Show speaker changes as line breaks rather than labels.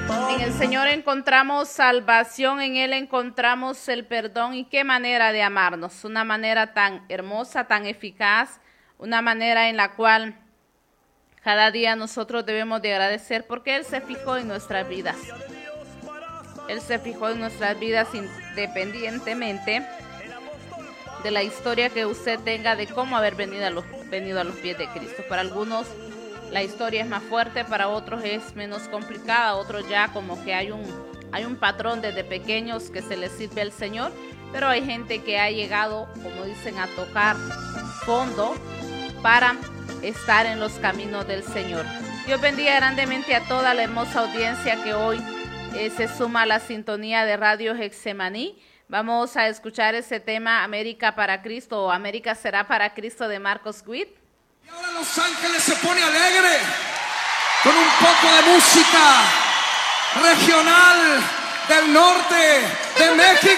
En el Señor encontramos salvación, en Él encontramos el perdón. Y qué manera de amarnos, una manera tan hermosa, tan eficaz, una manera en la cual cada día nosotros debemos de agradecer porque Él se fijó en nuestras vidas. Él se fijó en nuestras vidas independientemente de la historia que usted tenga de cómo haber venido a los pies de Cristo. Para algunos la historia es más fuerte, para otros es menos complicada, otros ya como que hay un patrón desde pequeños que se les sirve al Señor, pero hay gente que ha llegado, como dicen, a tocar fondo para estar en los caminos del Señor. Dios bendiga grandemente a toda la hermosa audiencia que hoy se suma a la sintonía de Radio Getsemaní. Vamos a escuchar ese tema, América para Cristo, o América será para Cristo, de Marcos Witt.
Y ahora Los Ángeles se pone alegre con un poco de música regional del norte de México.